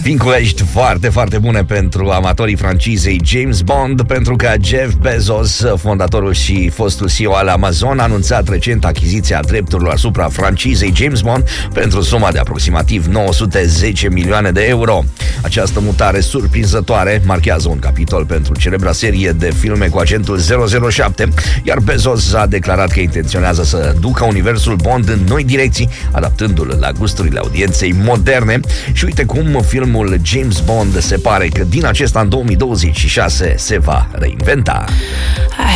Vin cu vești foarte, foarte bune pentru amatorii francizei James Bond, pentru că Jeff Bezos, fondatorul și fostul CEO al Amazon, a anunțat recent achiziția drepturilor asupra francizei James Bond pentru suma de aproximativ 910 milioane de euro. Această mutare surprinzătoare marchează un capitol pentru celebra serie de filme cu agentul 007, iar Bezos a declarat că intenționează să ducă universul Bond în noi direcții, adaptându-l la gusturile audienței moderne. Și uite cum filmul James Bond se pare că din acest an 2026 se va reinventa.